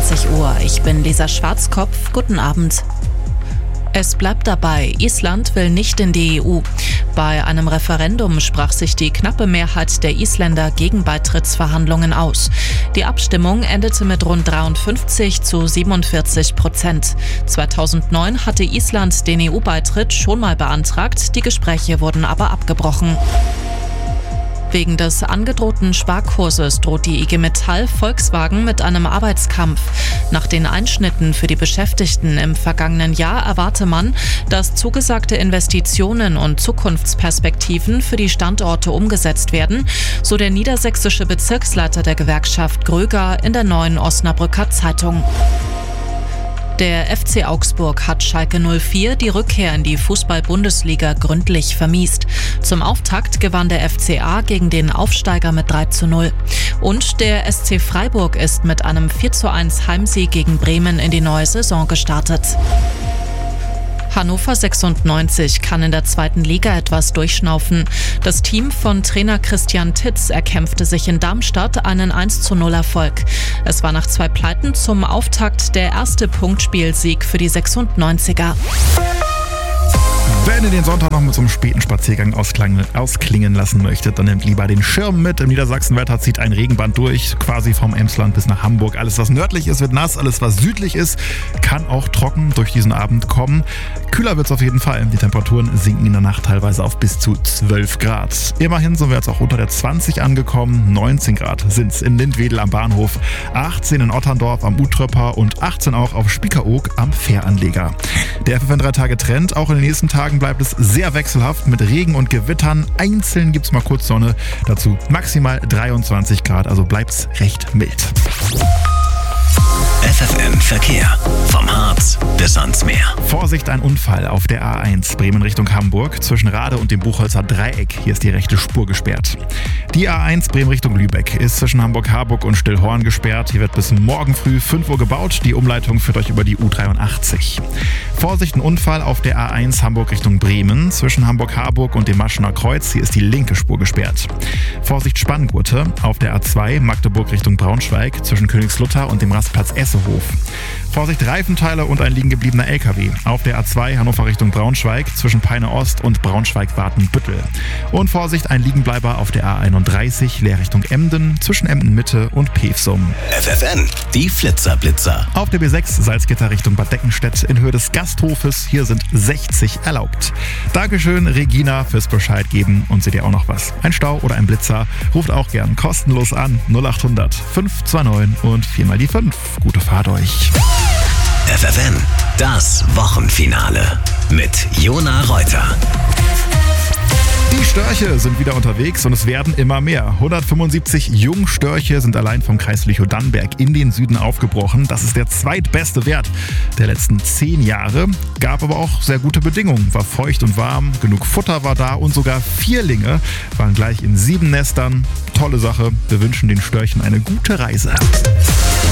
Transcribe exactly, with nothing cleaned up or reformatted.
zwanzig Uhr. Ich bin Lisa Schwarzkopf. Guten Abend. Es bleibt dabei, Island will nicht in die E U. Bei einem Referendum sprach sich die knappe Mehrheit der Isländer gegen Beitrittsverhandlungen aus. Die Abstimmung endete mit rund dreiundfünfzig zu siebenundvierzig Prozent. zweitausendneun hatte Island den E U-Beitritt schon mal beantragt, die Gespräche wurden aber abgebrochen. Wegen des angedrohten Sparkurses droht die I G Metall Volkswagen mit einem Arbeitskampf. Nach den Einschnitten für die Beschäftigten im vergangenen Jahr erwarte man, dass zugesagte Investitionen und Zukunftsperspektiven für die Standorte umgesetzt werden, so der niedersächsische Bezirksleiter der Gewerkschaft Gröger in der Neuen Osnabrücker Zeitung. Der F C Augsburg hat Schalke null vier die Rückkehr in die Fußball-Bundesliga gründlich vermiest. Zum Auftakt gewann der F C A gegen den Aufsteiger mit drei zu null. Und der S C Freiburg ist mit einem vier zu eins Heimsieg gegen Bremen in die neue Saison gestartet. Hannover sechsundneunzig kann in der zweiten Liga etwas durchschnaufen. Das Team von Trainer Christian Titz erkämpfte sich in Darmstadt einen eins zu null Erfolg. Es war nach zwei Pleiten zum Auftakt der erste Punktspielsieg für die sechsundneunziger. Wenn ihr den Sonntag noch mit so einem späten Spaziergang ausklang, ausklingen lassen möchtet, dann nehmt lieber den Schirm mit. Im Niedersachsenwetter zieht ein Regenband durch, quasi vom Emsland bis nach Hamburg. Alles, was nördlich ist, wird nass. Alles, was südlich ist, kann auch trocken durch diesen Abend kommen. Kühler wird es auf jeden Fall. Die Temperaturen sinken in der Nacht teilweise auf bis zu zwölf Grad. Immerhin sind wir jetzt auch unter der zwanzig angekommen. neunzehn Grad sind es in Lindwedel am Bahnhof, achtzehn in Otterndorf am Utröpper und achtzehn auch auf Spiekeroog am Fähranleger. Der F F N drei Tage Trend, auch in den nächsten Tagen bleibt es sehr wechselhaft mit Regen und Gewittern. Einzeln gibt es mal kurz Sonne, dazu maximal dreiundzwanzig Grad, also bleibt's recht mild. F F N Verkehr. Vom Harz bis ans Meer. Vorsicht, ein Unfall auf der A eins Bremen Richtung Hamburg zwischen Rade und dem Buchholzer Dreieck. Hier ist die rechte Spur gesperrt. Die A eins Bremen Richtung Lübeck ist zwischen Hamburg-Harburg und Stillhorn gesperrt. Hier wird bis morgen früh fünf Uhr gebaut. Die Umleitung führt euch über die U dreiundachtzig. Vorsicht, ein Unfall auf der A eins Hamburg Richtung Bremen zwischen Hamburg-Harburg und dem Maschener Kreuz. Hier ist die linke Spur gesperrt. Vorsicht, Spanngurte auf der A zwei Magdeburg Richtung Braunschweig zwischen Königslutter und dem Rastplatz Essehof. Vorsicht, Reifenteile und ein liegen gebliebener L K W auf der A zwei Hannover Richtung Braunschweig zwischen Peine Ost und Braunschweig-Watenbüttel. Und Vorsicht, ein Liegenbleiber auf der A einunddreißig Leer Richtung Emden zwischen Emden Mitte und Pevsum. F F N, die Flitzer-Blitzer. Auf der B sechs Salzgitter Richtung Bad Deckenstedt in Höhe des Gasthofes. Hier sind sechzig erlaubt. Dankeschön, Regina, fürs Bescheid geben. Und seht ihr auch noch was? Ein Stau oder ein Blitzer? Ruft auch gern kostenlos an null acht hundert fünf zwei neun und vier mal die fünf. Gute Fahrt euch. F F N, das Wochenfinale mit Jona Reuter. Die Störche sind wieder unterwegs und es werden immer mehr. hundertfünfundsiebzig Jungstörche sind allein vom Kreis Lüchow-Dannenberg in den Süden aufgebrochen. Das ist der zweitbeste Wert der letzten zehn Jahre. Gab aber auch sehr gute Bedingungen. War feucht und warm, genug Futter war da und sogar Vierlinge waren gleich in sieben Nestern. Tolle Sache. Wir wünschen den Störchen eine gute Reise.